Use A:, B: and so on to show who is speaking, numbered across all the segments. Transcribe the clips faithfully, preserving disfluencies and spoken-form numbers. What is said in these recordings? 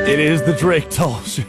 A: It is the Drake Toll Show.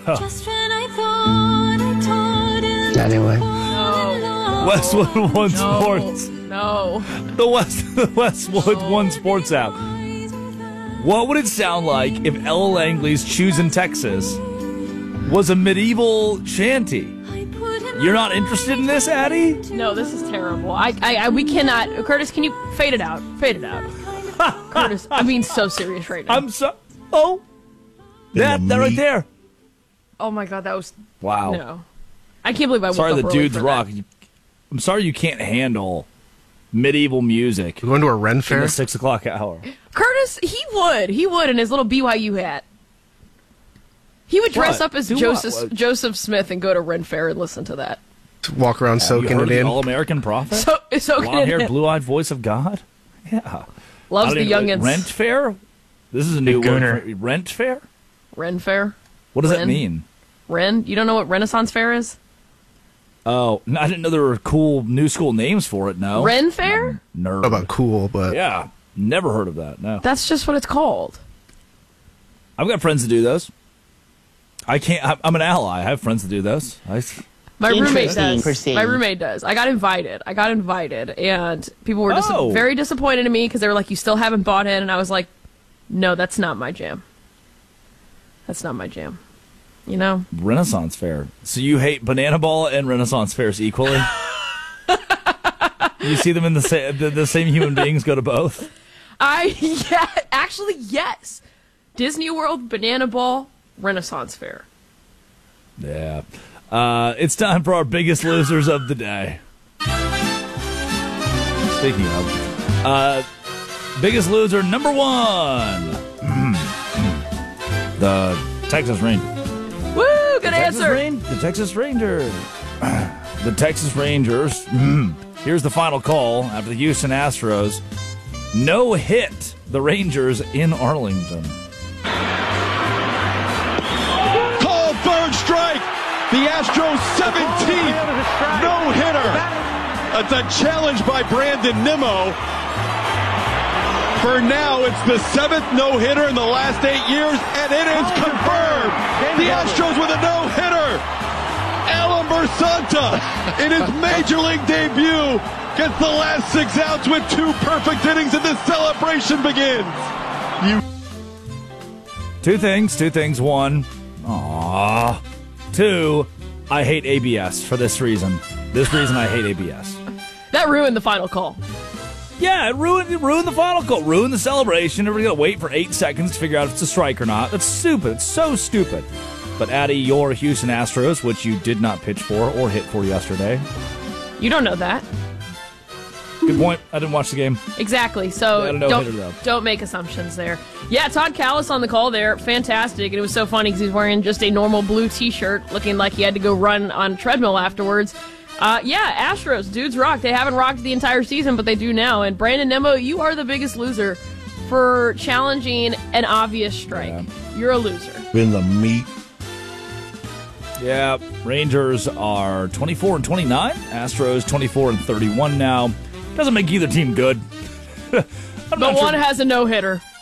B: Anyway.
C: No.
A: Westwood One
C: No.
A: Sports.
C: No.
A: The West the Westwood One Sports app. What would it sound like if Ella Langley's Choosing Texas was a medieval shanty? You're not interested in this, Addie?
C: No, this is terrible. I, I, I, we cannot. Curtis, can you fade it out? Fade it out. Curtis, I'm being so serious right now.
A: I'm so. Oh, that that right there.
C: Oh my God, that was.
A: Wow.
C: No, I can't believe I.
A: Sorry,
C: woke
A: the
C: up early
A: dudes
C: for
A: rock.
C: that.
A: You- I'm sorry you can't handle medieval music
D: You going to a Ren
A: in
D: fair?
A: the six o'clock hour.
C: Curtis, he would. He would in his little B Y U hat. He would dress
A: What?
C: up as
A: Do what?
C: Joseph
A: What?
C: Joseph Smith and go to Ren Fair and listen to that.
D: Walk around
A: You
D: soaking
A: heard of
D: it
A: the
D: in.
A: All-American Prophet?
C: So, so
A: Blonde-haired, blue-eyed voice of God? Yeah.
C: loves
A: I
C: the
A: don't even-
C: youngins.
A: Rent fair? This is a new
B: Gooner.
A: word. Rent fair?
C: Ren Fair.
A: What does that
C: Ren?
A: mean?
C: Ren. You don't know what Renaissance Fair is?
A: Oh, no, I didn't know there were cool new school names for it, no.
C: Ren Fair.
A: Nerd.
D: How about cool, but
A: Yeah. Never heard of that, no.
C: That's just what it's called.
A: I've got friends that do those. I can't, I'm- I'm an ally. I have friends that do those. I,
C: My roommate
B: Interesting.
C: does.
B: Proceed.
C: My roommate does. I got invited. I got invited, and people were dis-
A: Oh.
C: very disappointed in me because they were like, "You still haven't bought in," and I was like, "No, that's not my jam. That's not my jam." You know?
A: Renaissance fair. So you hate Banana Ball and Renaissance fairs equally? You see them in the, sa- the the same human beings go to both?
C: I yeah, actually yes. Disney World, Banana Ball, Renaissance Fair.
A: Yeah. Uh, it's time for our biggest losers of the day. Speaking of, uh, biggest loser number one, the Texas Rangers.
C: Woo! Good
A: Texas
C: answer.
A: Ran- the Texas Rangers. The Texas Rangers. Here's the final call after the Houston Astros no hit the Rangers in Arlington.
E: Call third strike. The Astros seventeenth no-hitter. It's a challenge by Brandon Nimmo. For now, it's the seventh no-hitter in the last eight years, and it is confirmed. The Astros with a no-hitter. Alan Bersanta, in his major league debut, gets the last six outs with two perfect innings, and the celebration begins. You.
A: Two things, two things. One, aww. Two, I hate A B S for this reason. This reason I hate A B S.
C: That ruined the final call.
A: Yeah, it ruined, it ruined the final call. Ruined the celebration. Everybody got to wait for eight seconds to figure out if it's a strike or not. That's stupid. It's so stupid. But Addie, your Houston Astros, which you did not pitch for or hit for yesterday.
C: You don't know that.
A: Good point. I didn't watch the game.
C: Exactly. So
A: Yeah, no
C: don't,
A: hitter, though.
C: don't make assumptions there. Yeah, Todd Callis on the call there. Fantastic. And it was so funny because he was wearing just a normal blue T-shirt, looking like he had to go run on a treadmill afterwards. Uh, yeah, Astros, dudes rock. They haven't rocked the entire season, but they do now. And Brandon Nimmo, you are the biggest loser for challenging an obvious strike.
A: Yeah.
C: You're a loser.
E: In the meat.
A: Yeah, Rangers are twenty-four and twenty-nine. Astros twenty-four and thirty-one now. Doesn't make either team good. I'm
C: But
A: not sure-
C: one has a no-hitter.